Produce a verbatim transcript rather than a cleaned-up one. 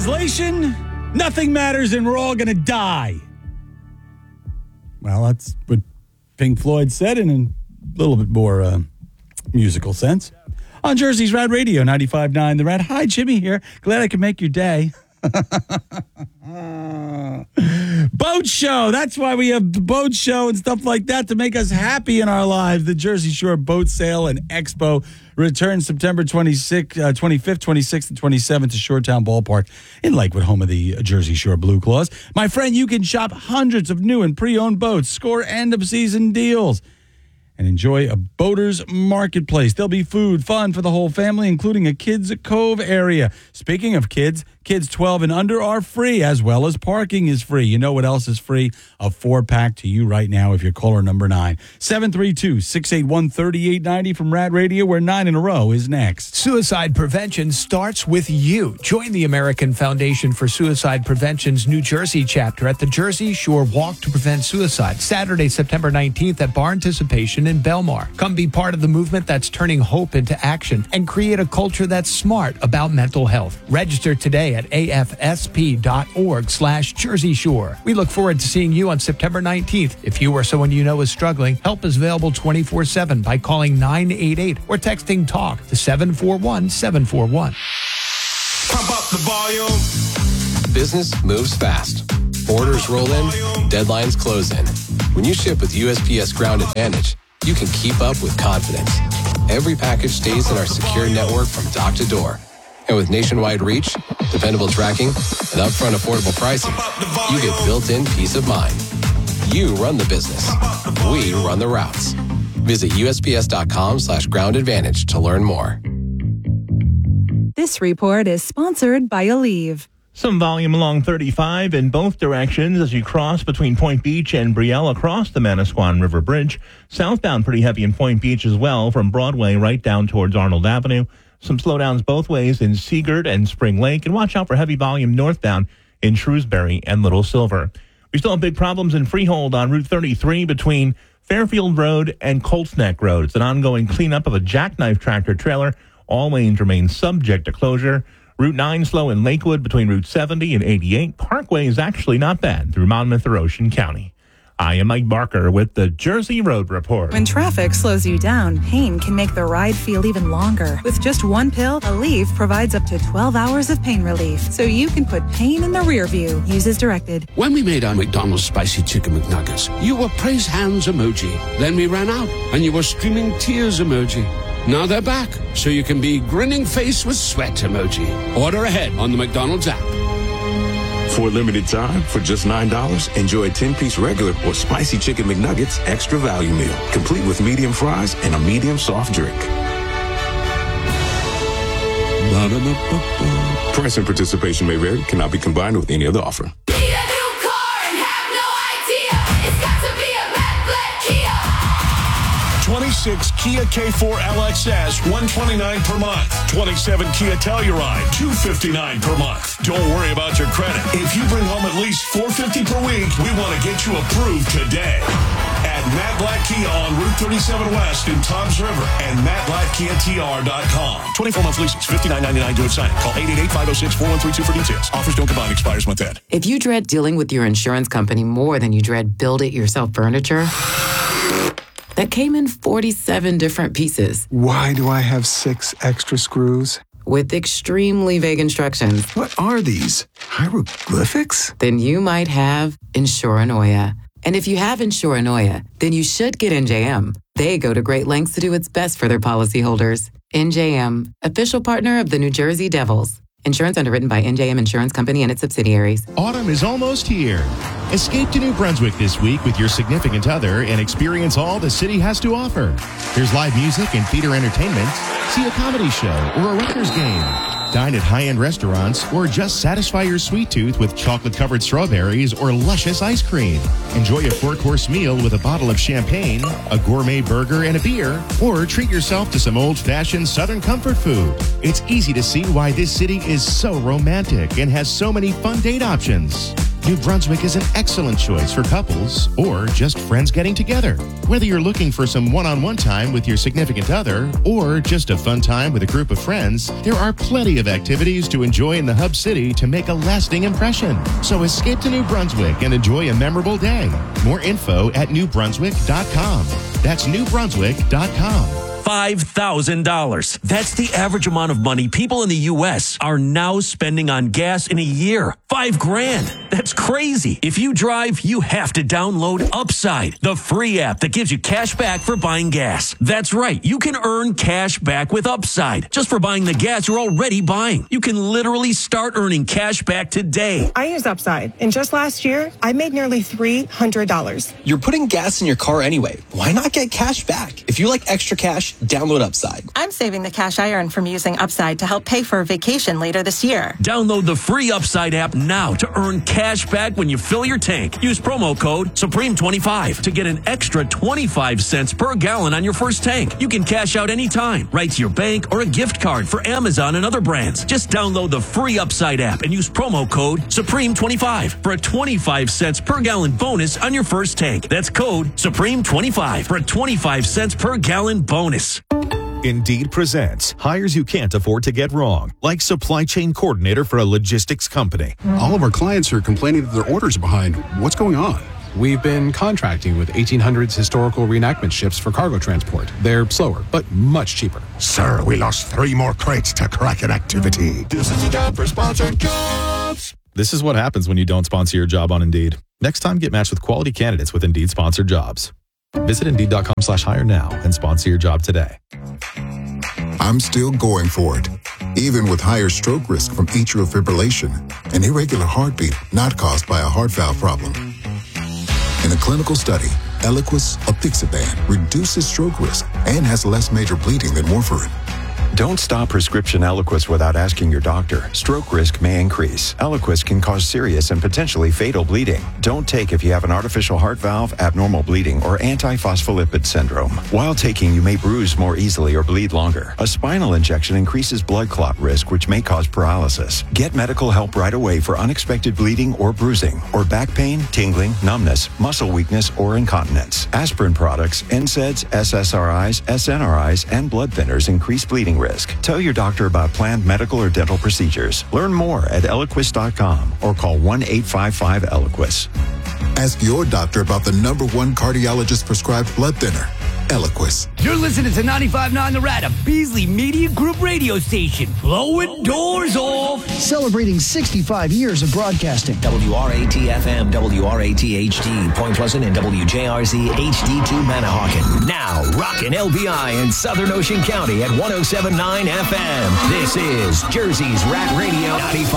Translation, nothing matters and we're all going to die. Well, that's what Pink Floyd said in a little bit more uh, musical sense. On Jersey's Rad Radio, ninety-five point nine The Rad. Hi, Jimmy here. Glad I could make your day. Boat show. That's why we have the boat show and stuff like that to make us happy in our lives. The Jersey Shore Boat Sale and Expo returns September twenty-sixth, uh, twenty-fifth, twenty-sixth, and twenty-seventh to Shoretown Ballpark in Lakewood, home of the Jersey Shore Blue Claws. My friend, you can shop hundreds of new and pre-owned boats, score end-of-season deals, and enjoy a boater's marketplace. There'll be food, fun for the whole family, including a Kids Cove area. Speaking of kids, kids twelve and under are free, as well as parking is free. You know what else is free? A four-pack to you right now if you're caller number nine. seven three two, six eight one, three eight nine zero from Rad Radio, where nine in a row is next. Suicide prevention starts with you. Join the American Foundation for Suicide Prevention's New Jersey chapter at the Jersey Shore Walk to Prevent Suicide, Saturday, September nineteenth at Bar Anticipation in Belmar. Come be part of the movement that's turning hope into action and create a culture that's smart about mental health. Register today at afsp.org slash Jersey Shore. We look forward to seeing you on September nineteenth. If you or someone you know is struggling, help is available twenty-four seven by calling nine eight eight or texting TALK to seven four one seven four one. Pump up the volume. Business moves fast. Orders roll in, deadlines close in. When you ship with U S P S Ground Advantage, you can keep up with confidence. Every package stays in our secure network from dock to door. And with nationwide reach, dependable tracking, and upfront affordable pricing, you get built-in peace of mind. You run the business. We run the routes. Visit USPS.com slash ground advantage to learn more. This report is sponsored by Aleve. Some volume along thirty-five in both directions as you cross between Point Beach and Brielle across the Manasquan River Bridge. Southbound pretty heavy in Point Beach as well from Broadway right down towards Arnold Avenue. Some slowdowns both ways in Seagard and Spring Lake. And watch out for heavy volume northbound in Shrewsbury and Little Silver. We still have big problems in Freehold on Route thirty-three between Fairfield Road and Colts Neck Road. It's an ongoing cleanup of a jackknife tractor trailer. All lanes remain subject to closure. Route nine slow in Lakewood between Route seventy and eighty-eight. Parkway is actually not bad through Monmouth or Ocean County. I am Mike Barker with the Jersey Road Report. When traffic slows you down, pain can make the ride feel even longer. With just one pill, Aleve provides up to twelve hours of pain relief, so you can put pain in the rear view. Use as directed. When we made our McDonald's Spicy Chicken McNuggets, you were praise hands emoji. Then we ran out, and you were streaming tears emoji. Now they're back, so you can be grinning face with sweat emoji. Order ahead on the McDonald's app. For a limited time, for just nine dollars, enjoy a ten-piece regular or spicy chicken McNuggets extra value meal, complete with medium fries and a medium soft drink. Ba-da-ba-ba-ba. Price and participation may vary, cannot be combined with any other offer. twenty-six Kia K four L X S, one hundred twenty-nine dollars per month. twenty-seven Kia Telluride, two hundred fifty-nine dollars per month. Don't worry about your credit. If you bring home at least four hundred fifty dollars per week, we want to get you approved today. At Matt Black Kia on Route thirty-seven West in Toms River and matt black kia t r dot com. twenty-four month leases, fifty-nine ninety-nine to sign. Call eight eight eight, five oh six, four one three two for details. Offers don't combine, expires month end. If you dread dealing with your insurance company more than you dread build-it-yourself furniture that came in forty-seven different pieces. Why do I have six extra screws? With extremely vague instructions. What are these? Hieroglyphics? Then you might have Insuranoia. And if you have Insuranoia, then you should get N J M. They go to great lengths to do what's best for their policyholders. N J M, official partner of the New Jersey Devils. Insurance underwritten by N J M Insurance Company and its subsidiaries. Autumn is almost here. Escape to New Brunswick this week with your significant other and experience all the city has to offer. There's live music and theater entertainment. See a comedy show or a Rutgers game. Dine at high-end restaurants or just satisfy your sweet tooth with chocolate-covered strawberries or luscious ice cream. Enjoy a four-course meal with a bottle of champagne, a gourmet burger, and a beer, or treat yourself to some old-fashioned Southern comfort food. It's easy to see why this city is so romantic and has so many fun date options. New Brunswick is an excellent choice for couples or just friends getting together. Whether you're looking for some one-on-one time with your significant other or just a fun time with a group of friends, there are plenty of activities to enjoy in the Hub City to make a lasting impression. So escape to New Brunswick and enjoy a memorable day. More info at new brunswick dot com. That's new brunswick dot com. five thousand dollars. That's the average amount of money people in the U S are now spending on gas in a year. Five grand. That's crazy. If you drive, you have to download Upside, the free app that gives you cash back for buying gas. That's right. You can earn cash back with Upside just for buying the gas you're already buying. You can literally start earning cash back today. I use Upside, and just last year, I made nearly three hundred dollars. You're putting gas in your car anyway. Why not get cash back? If you like extra cash, download Upside. I'm saving the cash I earn from using Upside to help pay for a vacation later this year. Download the free Upside app now to earn cash back when you fill your tank. Use promo code Supreme twenty-five to get an extra twenty-five cents per gallon on your first tank. You can cash out anytime, right to your bank or a gift card for Amazon and other brands. Just download the free Upside app and use promo code Supreme twenty-five for a twenty-five cents per gallon bonus on your first tank. That's code Supreme twenty-five for a twenty-five cents per gallon bonus. Indeed presents hires you can't afford to get wrong, like supply chain coordinator for a logistics company. All of our clients are complaining that their orders are behind. What's going on? We've been contracting with eighteen hundreds historical reenactment ships for cargo transport. They're slower, but much cheaper. Sir, we lost three more crates to Kraken activity. This is a job for sponsored jobs. This is what happens when you don't sponsor your job on Indeed. Next time, get matched with quality candidates with Indeed sponsored jobs. Visit Indeed.com slash hire now and sponsor your job today. I'm still going for it, even with higher stroke risk from atrial fibrillation, an irregular heartbeat not caused by a heart valve problem. In a clinical study, Eliquis apixaban reduces stroke risk and has less major bleeding than warfarin. Don't stop prescription Eliquis without asking your doctor. Stroke risk may increase. Eliquis can cause serious and potentially fatal bleeding. Don't take if you have an artificial heart valve, abnormal bleeding, or antiphospholipid syndrome. While taking, you may bruise more easily or bleed longer. A spinal injection increases blood clot risk, which may cause paralysis. Get medical help right away for unexpected bleeding or bruising, or back pain, tingling, numbness, muscle weakness, or incontinence. Aspirin products, N SAIDs, S S R Is, S N R Is, and blood thinners increase bleeding risk. Tell your doctor about planned medical or dental procedures. Learn more at Eliquis dot com or call one eight five five Eliquis. Ask your doctor about the number one cardiologist prescribed blood thinner, Eliquis. You're listening to ninety-five point nine The Rat, a Beasley Media Group radio station. Blowing doors off. Celebrating sixty-five years of broadcasting. W R A T F M, W R A T H D, Point Pleasant, and W J R Z H D two Manahawkin. Now, rockin' L B I in Southern Ocean County at one oh seven point nine F M. This is Jersey's Rat Radio